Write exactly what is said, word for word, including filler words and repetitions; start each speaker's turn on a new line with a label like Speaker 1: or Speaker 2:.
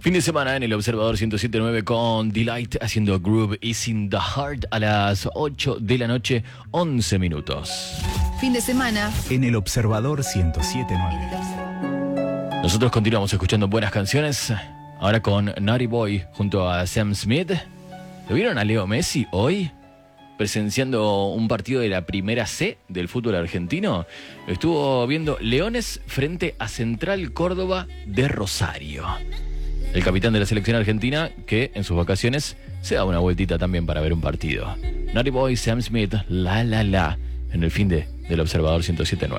Speaker 1: Fin de semana en el Observador ciento siete punto nueve con Delight haciendo Groove is in the Heart a las ocho de la noche, once minutos.
Speaker 2: Fin de semana
Speaker 3: en el Observador ciento siete punto nueve.
Speaker 1: Nosotros continuamos escuchando buenas canciones, ahora con Naughty Boy junto a Sam Smith. ¿Lo vieron a Leo Messi hoy? Presenciando un partido de la primera C del fútbol argentino. Estuvo viendo Leones frente a Central Córdoba de Rosario. El capitán de la selección argentina que en sus vacaciones se da una vueltita también para ver un partido. Naughty Boy, Sam Smith, la la la, en el fin de del Observador ciento siete punto nueve.